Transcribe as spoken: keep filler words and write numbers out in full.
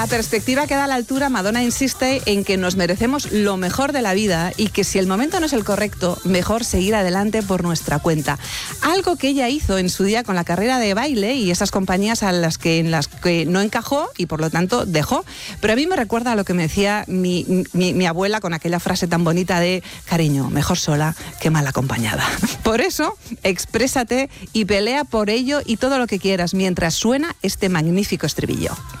La perspectiva que da a la altura, Madonna insiste en que nos merecemos lo mejor de la vida y que si el momento no es el correcto, mejor seguir adelante por nuestra cuenta. Algo que ella hizo en su día con la carrera de baile y esas compañías a las que, en las que no encajó y por lo tanto dejó. Pero a mí me recuerda a lo que me decía mi, mi, mi abuela con aquella frase tan bonita de cariño, mejor sola que mal acompañada. Por eso, exprésate y pelea por ello y todo lo que quieras mientras suena este magnífico estribillo.